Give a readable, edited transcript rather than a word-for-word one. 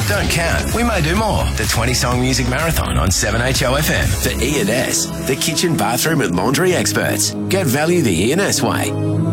Don't count. We may do more. The 20-song music marathon on 7HOFM. For E&S, the kitchen, bathroom and laundry experts. Get value the E&S way.